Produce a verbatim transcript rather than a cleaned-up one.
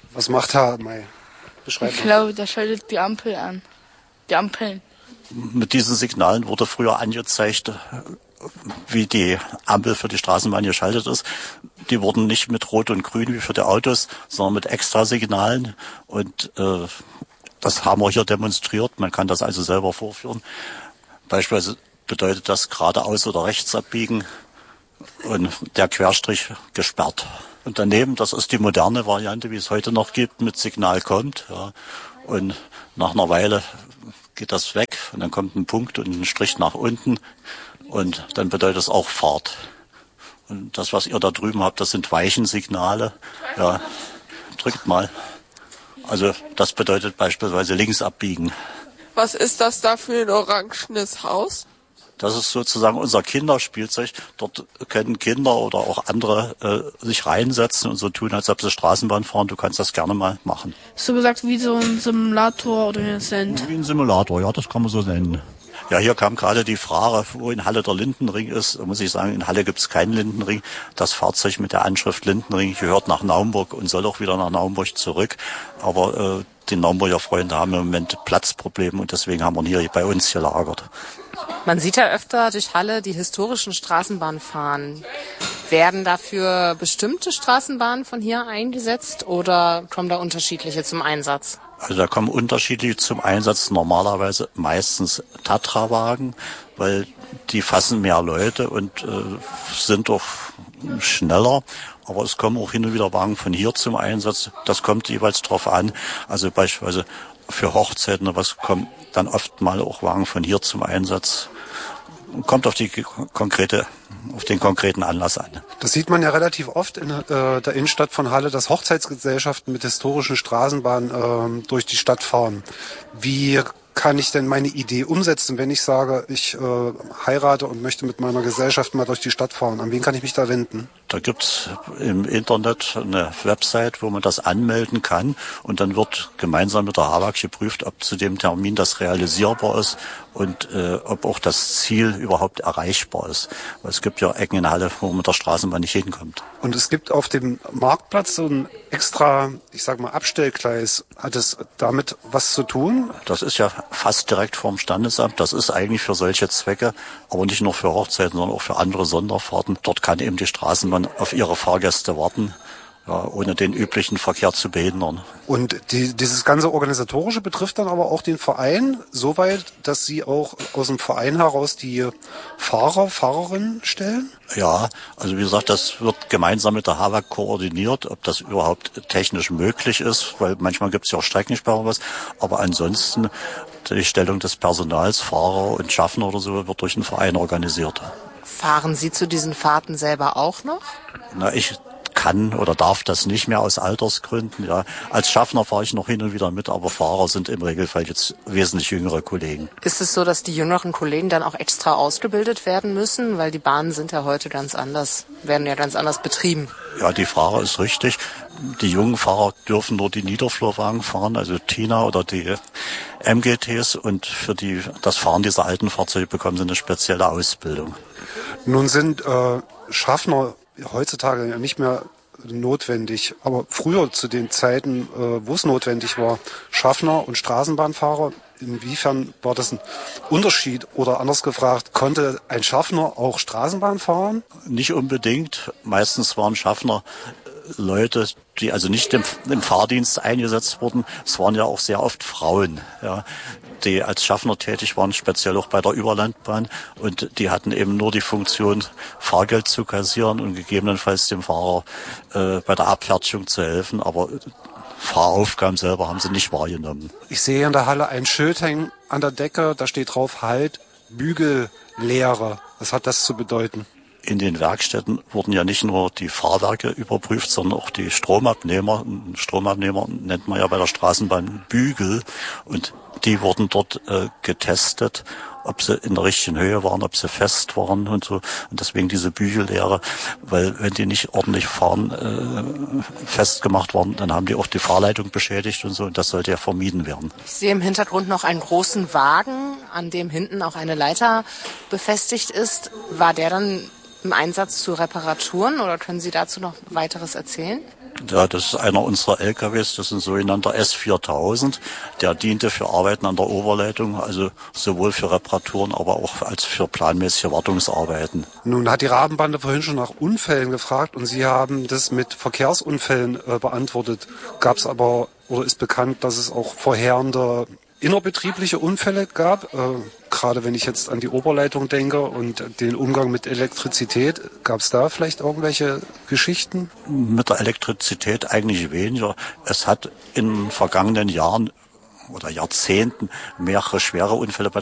Was macht Herr May? Beschreibt Ich glaube, der schaltet die Ampel an. Die Ampeln. Mit diesen Signalen wurde früher angezeigt, wie die Ampel für die Straßenbahn geschaltet ist. Die wurden nicht mit Rot und Grün wie für die Autos, sondern mit Extrasignalen. Und äh, das haben wir hier demonstriert. Man kann das also selber vorführen. Beispielsweise bedeutet das geradeaus oder rechts abbiegen und der Querstrich gesperrt. Und daneben, das ist die moderne Variante, wie es heute noch gibt, mit Signal kommt. Ja. Und nach einer Weile geht das weg und dann kommt ein Punkt und ein Strich nach unten und dann bedeutet es auch Fahrt. Und das, was ihr da drüben habt, das sind Weichensignale. Ja, drückt mal. Also das bedeutet beispielsweise links abbiegen. Was ist das da für ein orangenes Haus? Das ist sozusagen unser Kinderspielzeug. Dort können Kinder oder auch andere äh, sich reinsetzen und so tun, als ob sie Straßenbahn fahren. Du kannst das gerne mal machen. So gesagt wie so ein Simulator oder wie das nennt. Wie ein Simulator, ja, das kann man so nennen. Ja, hier kam gerade die Frage, wo in Halle der Lindenring ist. Da muss ich sagen, in Halle gibt es keinen Lindenring. Das Fahrzeug mit der Anschrift Lindenring gehört nach Naumburg und soll auch wieder nach Naumburg zurück. Aber äh, die Naumburger Freunde haben im Moment Platzprobleme und deswegen haben wir ihn hier bei uns gelagert. Man sieht ja öfter durch Halle die historischen Straßenbahnen fahren. Werden dafür bestimmte Straßenbahnen von hier eingesetzt oder kommen da unterschiedliche zum Einsatz? Also da kommen unterschiedliche zum Einsatz, normalerweise meistens Tatra-Wagen, weil die fassen mehr Leute und äh, sind auch schneller. Aber es kommen auch hin und wieder Wagen von hier zum Einsatz. Das kommt jeweils drauf an. Also beispielsweise für Hochzeiten, was kommt dann oft mal auch Wagen von hier zum Einsatz. Kommt auf die konkrete, auf den konkreten Anlass an. Das sieht man ja relativ oft in äh, der Innenstadt von Halle, dass Hochzeitsgesellschaften mit historischen Straßenbahnen äh, durch die Stadt fahren. Wie kann ich denn meine Idee umsetzen, wenn ich sage, ich äh, heirate und möchte mit meiner Gesellschaft mal durch die Stadt fahren? An wen kann ich mich da wenden? Da gibt's im Internet eine Website, wo man das anmelden kann und dann wird gemeinsam mit der H A W A G geprüft, ob zu dem Termin das realisierbar ist und äh, ob auch das Ziel überhaupt erreichbar ist. Weil es gibt ja Ecken in Halle, wo man mit der Straßenbahn nicht hinkommt. Und es gibt auf dem Marktplatz so ein extra, ich sag mal, Abstellgleis. Hat es damit was zu tun? Das ist ja fast direkt vorm Standesamt. Das ist eigentlich für solche Zwecke, aber nicht nur für Hochzeiten, sondern auch für andere Sonderfahrten. Dort kann eben die Straßenbahn auf ihre Fahrgäste warten, ja, ohne den üblichen Verkehr zu behindern. Und die, dieses ganze Organisatorische betrifft dann aber auch den Verein, soweit, dass Sie auch aus dem Verein heraus die Fahrer, Fahrerinnen stellen? Ja, also wie gesagt, das wird gemeinsam mit der H A W A G koordiniert, ob das überhaupt technisch möglich ist, weil manchmal gibt es ja auch Streckensperren was. Aber ansonsten die Stellung des Personals, Fahrer und Schaffner oder so, wird durch den Verein organisiert. Fahren Sie zu diesen Fahrten selber auch noch? Na, ich kann oder darf das nicht mehr aus Altersgründen. Ja, als Schaffner fahre ich noch hin und wieder mit, aber Fahrer sind im Regelfall jetzt wesentlich jüngere Kollegen. Ist es so, dass die jüngeren Kollegen dann auch extra ausgebildet werden müssen? Weil die Bahnen sind ja heute ganz anders, werden ja ganz anders betrieben. Ja, die Frage ist richtig. Die jungen Fahrer dürfen nur die Niederflurwagen fahren, also Tina oder die M G Ts, und für die das Fahren dieser alten Fahrzeuge bekommen sie eine spezielle Ausbildung. Nun sind äh, Schaffner heutzutage ja nicht mehr notwendig, aber früher zu den Zeiten, äh, wo es notwendig war, Schaffner und Straßenbahnfahrer, inwiefern war das ein Unterschied? Oder anders gefragt, konnte ein Schaffner auch Straßenbahn fahren? Nicht unbedingt. Meistens waren Schaffner Leute, die also nicht im, im Fahrdienst eingesetzt wurden. Es waren ja auch sehr oft Frauen, ja, die als Schaffner tätig waren, speziell auch bei der Überlandbahn. Und die hatten eben nur die Funktion, Fahrgeld zu kassieren und gegebenenfalls dem Fahrer äh, bei der Abfertigung zu helfen. Aber Fahraufgaben selber haben sie nicht wahrgenommen. Ich sehe in der Halle ein Schild hängen an der Decke, da steht drauf Halt, Bügellehre. Was hat das zu bedeuten? In den Werkstätten wurden ja nicht nur die Fahrwerke überprüft, sondern auch die Stromabnehmer. Stromabnehmer nennt man ja bei der Straßenbahn Bügel. Und die wurden dort äh, getestet, ob sie in der richtigen Höhe waren, ob sie fest waren und so. Und deswegen diese Bügellehre, weil wenn die nicht ordentlich fahren, äh, festgemacht waren, dann haben die auch die Fahrleitung beschädigt und so. Und das sollte ja vermieden werden. Ich sehe im Hintergrund noch einen großen Wagen, an dem hinten auch eine Leiter befestigt ist. War der dann im Einsatz zu Reparaturen oder können Sie dazu noch weiteres erzählen? Ja, das ist einer unserer L K Ws, das ist ein sogenannter S viertausend. Der diente für Arbeiten an der Oberleitung, also sowohl für Reparaturen, aber auch als für planmäßige Wartungsarbeiten. Nun hat die Rabenbande vorhin schon nach Unfällen gefragt und Sie haben das mit Verkehrsunfällen äh, beantwortet. Gab es aber, oder ist bekannt, dass es auch verheerende innerbetriebliche Unfälle gab? Äh, gerade wenn ich jetzt an die Oberleitung denke und den Umgang mit Elektrizität, gab es da vielleicht irgendwelche Geschichten? Mit der Elektrizität eigentlich weniger. Es hat in vergangenen Jahren oder Jahrzehnten mehrere schwere Unfälle bei